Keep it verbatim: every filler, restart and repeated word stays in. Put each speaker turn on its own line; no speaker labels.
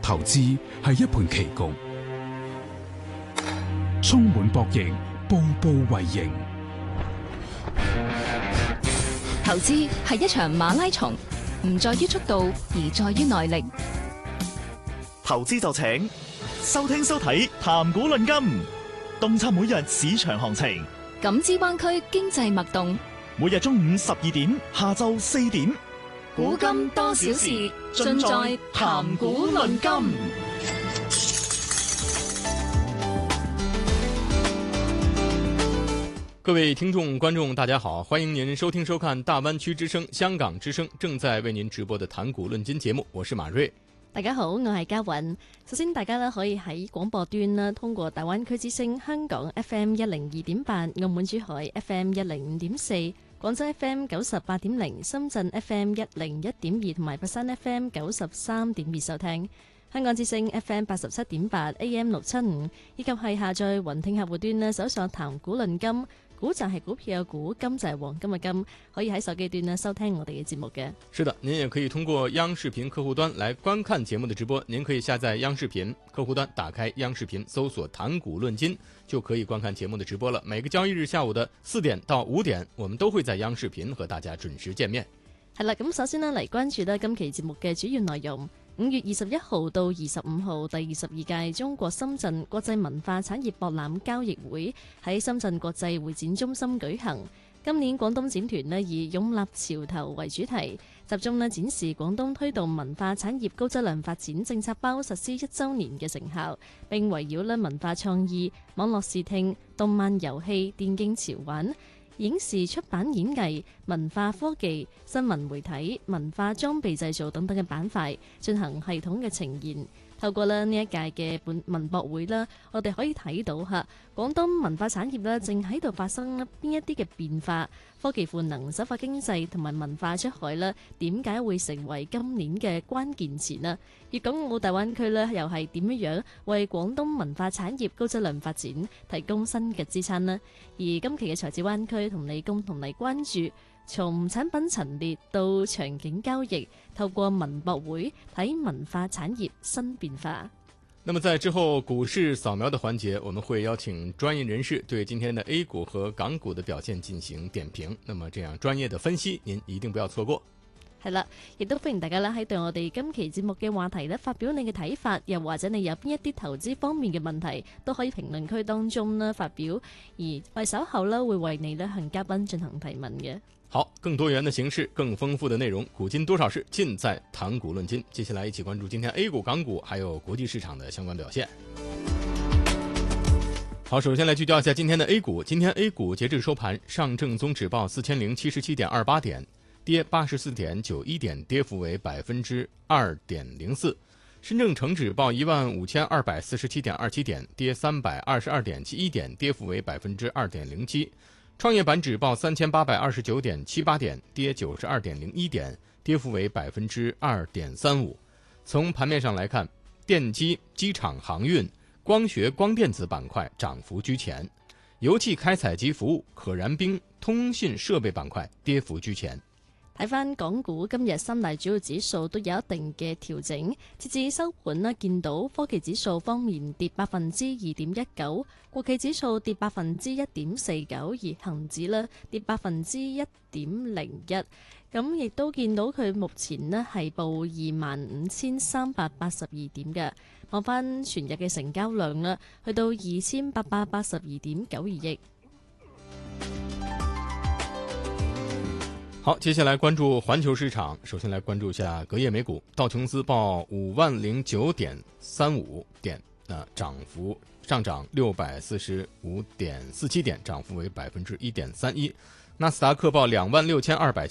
投資係一盤棋局，充滿博弈，步步為營。
投資係一場馬拉松，唔在於速度，而在於耐力。
投資就請收聽收睇談股論金，洞察每日市場行情，
感知灣區經濟脈動。
每日中午十二點，下晝四點，
古今多少事，盡在談股論金。
各位聽眾觀眾大家好，歡迎您收聽收看大灣區之聲、香港之聲正在為您直播的談股論金節目，我是馬瑞。
大家好，我係嘉韻。首先大家咧可以喺廣播端啦，通過大灣區之聲香港 F M 一零二點八、澳門珠海 F M 一零五點四、廣州 F M 九十八點零、深圳 F M 一零一點二同埋佛山 F M 九十三點二收聽。香港之聲 F M 八十七點八、A M 六七五，以及係下載雲聽客戶端咧，搜索談股論金。股就係股票嘅股，金就係黃金嘅金，可以喺手機端呢收聽我哋嘅節目嘅。
是的，您也可以通過央視頻客戶端來觀看節目的直播。您可以下載央視頻客戶端，打開央視頻，搜索談股論金，就可以觀看節目的直播了。每個交易日下午的四點到五點，我們都會在央視頻和大家準時見面。
係啦，咁首先呢嚟關注呢今期節目嘅主要內容。五月二十一號到二十五號，第二十二屆中國深圳國際文化產業博覽交易會喺深圳國際會展中心舉行。今年廣東展團呢以擁立潮頭為主題，集中呢展示廣東推動文化產業高質量發展政策包實施一週年嘅成效，並圍繞呢文化創意、網絡視聽、動漫遊戲、電競潮玩、影視出版演藝、文化科技、新聞媒體、文化裝備製造等等嘅板塊進行系統嘅呈現。透過咧呢一屆嘅本文博會啦，我哋可以睇到吓廣東文化產業咧正喺度發生邊一啲嘅變化，科技賦能、守法經濟同埋文化出海啦，點解會成為今年嘅關鍵詞呢？粵港澳大灣區咧又係點樣樣為廣東文化產業高質量發展提供新嘅支撐呢？而今期嘅財智灣區同你共同嚟關注，從產品陳列到場景交易，透過文博會睇文化產業新變化。
那麼在之後股市掃描的環節，我們會邀請專業人士對今天的 A 股和港股的表現進行點評。那麼這樣專業的分析，您一定不要錯過。
係啦，亦都歡迎大家啦喺對我哋今期節目嘅話題咧發表你嘅睇法，又或者你有邊一啲投資方面嘅問題，都可以評論區當中咧發表，而為稍後咧會為你咧向嘉賓進行提問嘅。
好，更多元的形式，更豐富的內容，古今多少事，盡在談股論金。接下來一起關注今天 A 股、港股還有國際市場的相關表現。好，首先來聚焦一下今天的 A 股。今天 A 股截至收盤，上證綜指報四千零七十七點二八點，跌八十四點九一點，跌幅為百分之二點零四。深證成指報一萬五千二百四十七點二七點，跌三百二十二點七一點，跌幅為百分之二點零七。創業板指報三千八百二十九點七八點，跌九十二點零一點，跌幅為百分之二點三五。從盤面上來看，電機、機場航運、光學光電子板塊漲幅居前，油氣開採及服務、可燃冰、通信設備板塊跌幅居前。
睇翻港股今日三大主要指數都有一定嘅調整，截至收盤呢，見到科技指數方面跌百分之二點一九，國企指數跌百分之一點四九，而恒指呢跌百分之一點零一。咁亦都見到佢目前呢係報二萬五千三百八十二點嘅。望翻全日嘅成交量啦，去到二千八百八十二點九二億。
好，接下來關注環球市場。首先來關注一下隔夜美股，道瓊斯報五萬零九點三五點，那漲幅上漲六百四十五點四七點，漲幅為百分之一點三一。納斯達克報兩萬六千二百